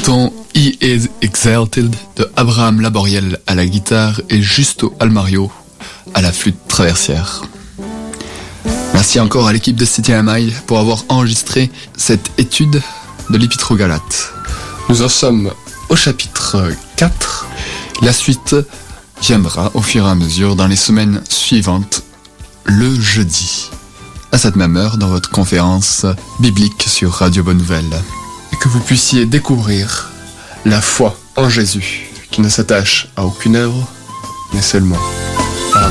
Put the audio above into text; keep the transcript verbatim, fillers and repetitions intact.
écoutons He is Exalted de Abraham Laboriel à la guitare et Justo Almario à la flûte traversière. Merci encore à l'équipe de City M I pour avoir enregistré cette étude de l'Épître aux Galates. Nous en sommes au chapitre quatre. La suite viendra au fur et à mesure dans les semaines suivantes, le jeudi, à cette même heure dans votre conférence biblique sur Radio Bonne Nouvelle. Et que vous puissiez découvrir la foi en Jésus qui ne s'attache à aucune œuvre, mais seulement